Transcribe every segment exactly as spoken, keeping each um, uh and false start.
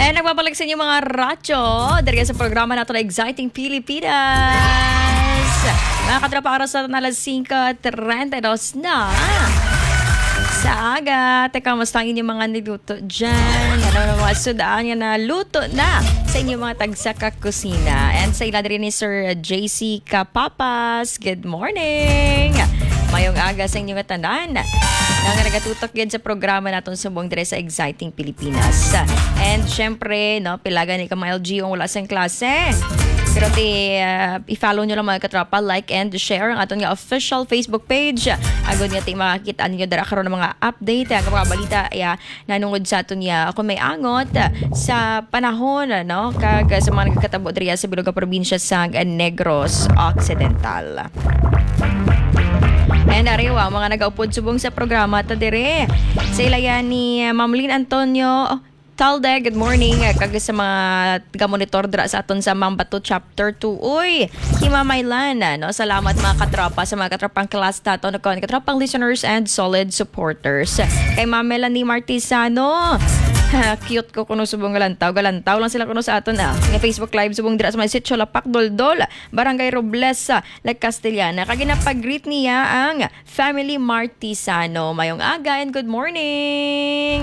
And nagbabalik sa inyo mga radyo dahil sa programa natin na Exciting Pilipinas. Mga katrapa, oras natin alas five thirty-two na. Sa aga, teka, kamusta ang inyong mga niluto dyan? Ano na mga sudaan yan na luto na sa inyong mga tagsaka kusina. And sa ilan rin ni Sir J C Kapapas, good morning! Mayong aga sa inyong tanan. Nang nagatutok yan sa programa natin sa buong dire sa Exciting Pilipinas. And syempre, no, pilagan ni Kama L G yung wala sa klase. Pero ti, uh, i-follow nyo lang mga katropa, like and share ang aton nga official Facebook page. Agad nga ti makakita ninyo dara karon ng mga update, ang mga balita ya nanungod sa aton nga kung may angot sa panahon, no, kag sa mga nagkatabo diri sa bilog nga probinsya sa Negros Occidental. And ariwa, mga nag-upod subong sa programa ta dire. Sa ilayan ni Ma'am Lynn Antonio Talde, good morning. Kag sa mga taga-monitor dra sa aton sa Mambato Chapter two. Uy, himamaylan, no? Salamat mga katropa sa mga katropang class nato, no, katropang listeners and solid supporters. Kay Ma'am Melanie Martisano, cute ko kuno subong galantaw. Galantaw lang sila kuno sa aton ah. Nga Facebook Live subong dira sa may Sitio Lapak Doldol, Barangay Robles, Lag Castellana. Kag ginapag-greet niya ang Family Martisano. Mayong aga and good morning.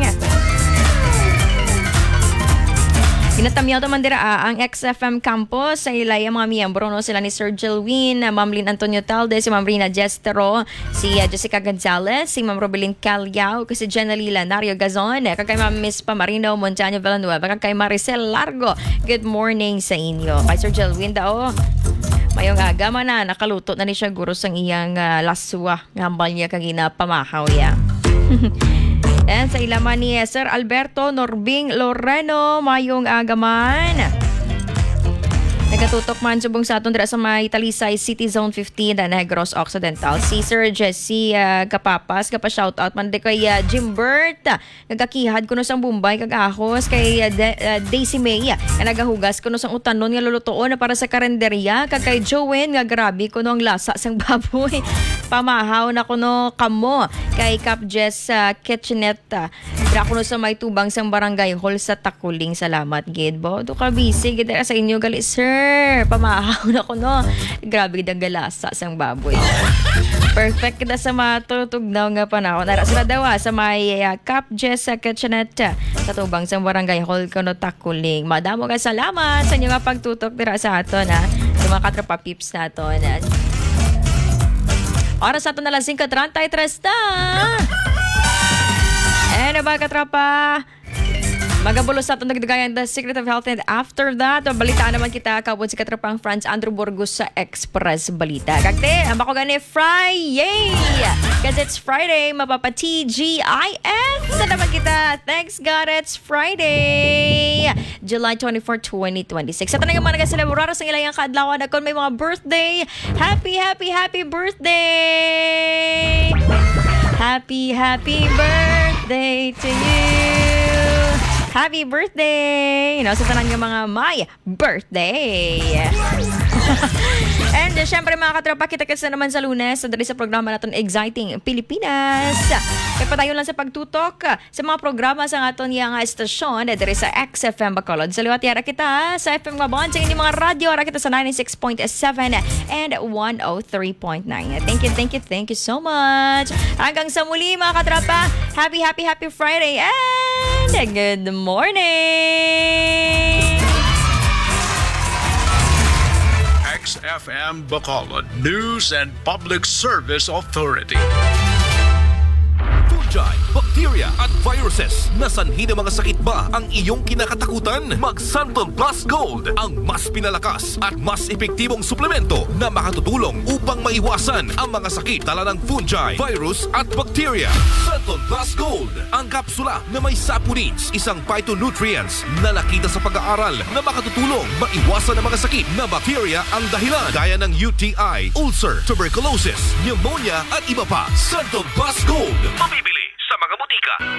Ginatamyaw naman dira ah, ang X F M Campus sa ilay ang mga miyembro, no? Sila ni Sir Jelwin, Ma'am Lynn Antonio Talde, si Ma'am Rina Jestero, si uh, Jessica Gonzalez, si Ma'am Robelin Calyao, si Jenalila Nario Gazon, kagay Ma'am Miss Pamarino Montaño Villanueva, kagay Maricel Largo. Good morning sa inyo. Kay Sir Jelwin daw, mayong aga man na nakaluto na ni siya guro sang iyang uh, laswa ngambal niya kagina pamahaw ya. And sa ilaman ni Sir Alberto Norbing Loreno, mayong agaman. Nagatutok man subong sa aton dira sa may Talisay City Zone fifteen na Negros Occidental. Si Sir Jesse uh, Kapapas, kapa shoutout man de kay uh, Jimbert. Nagakihad kuno sang Bombay kag ahos kay uh, De- uh, Daisy May. Uh, nagahugas kuno sang utanon nga lulutoon na para sa karenderya kag kay Jowen nga grabe kuno ang lasa sang baboy. Pamahaw na kuno kamo kay Cap Jess uh, Kitchenette. Dira kuno sa may tubang sang barangay hall sa Takuling. Salamat gid bo. Do ka busy gid sa inyo gali sir. Pamahaw na kuno. Grabe ang galasa sang baboy. Perfect kita sa matutugnaw nga panahon. Nara sila daw sa may uh, Cap Jess uh, Kitchenette sa tubang sang barangay hall kuno Takuling. Madamo ka salamat sa inyo nga pagtutok dira sa aton ha. Sa mga katropa peeps naton. Oras natin na lang five thirty-three na. Eh, ba katrapa? Magabulos natin nagdagayan the Secret of Health, and after that, balitaan naman kita kabon si katrapang Franz Andrew Burgos sa Express Balita. Kagte, ang bako gani Friday! Because it's Friday, mapapa-T G I F na naman kita. Thanks God, it's Friday! July twenty-fourth, twenty twenty-six. Sa tanang mga nag-celebrar sa ilayang kaadlawan na kung may mga birthday, happy, happy, happy birthday! Happy, happy birthday to you! Happy birthday! You know, sa tanan ng mga may birthday! And uh, syempre mga katropa, kita-kita naman sa Lunes sa dali sa programa natin Exciting Pilipinas. Kaya pa tayo lang sa pagtutok sa mga programa sa aton yung estasyon dali sa X F M Bacolod. Sa liwat yara kita sa F M Mabon, sa inyong mga radyo, ara kita sa ninety-six point seven and one oh three point nine. Thank you, thank you, thank you so much. Hanggang sa muli mga katropa, happy, happy, happy Friday and good morning! X F M Bacolod News and Public Service Authority. Fungi, bacteria at viruses. Nasanhi ng mga sakit ba ang iyong kinakatakutan? Mag Santon Plus Gold, ang mas pinalakas at mas epektibong suplemento na makatutulong upang maiwasan ang mga sakit dala ng fungi, virus at bacteria. Santon Plus Gold, ang kapsula na may saponins, isang phytonutrients na nakita sa pag-aaral na makatutulong maiwasan ang mga sakit na bacteria ang dahilan gaya ng U T I, ulcer, tuberculosis, pneumonia at iba pa. Santon Plus Gold, mabibili sa mga butika.